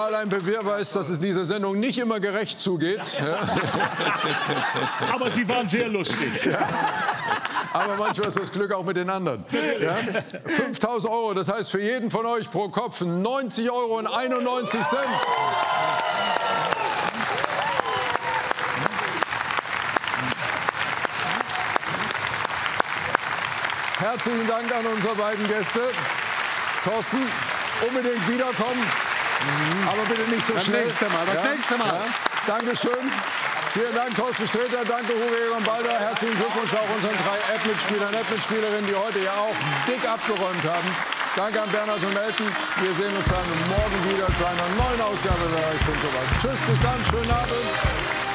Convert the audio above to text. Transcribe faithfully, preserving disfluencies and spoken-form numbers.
mal ein Beweis, dass es in dieser Sendung nicht immer gerecht zugeht. Ja. Aber Sie waren sehr lustig. Ja. Aber manchmal ist das Glück auch mit den anderen. Ja. fünftausend Euro, das heißt für jeden von euch pro Kopf neunzig Euro und einundneunzig Cent. Herzlichen Dank an unsere beiden Gäste. Thorsten, unbedingt wiederkommen, mhm. aber bitte nicht so das schnell. Nächste Mal, das ja? nächste Mal. Ja. Dankeschön. Vielen Dank, Thorsten Sträter. Danke, Uwe Egon Balder. Herzlichen Glückwunsch auch unseren drei App-Mitspielern, App-Mitspielerinnen, die heute ja auch dick abgeräumt haben. Danke an Bernhard und Elton. Wir sehen uns dann morgen wieder zu einer neuen Ausgabe der Weißt du was. Tschüss, bis dann, schönen Abend.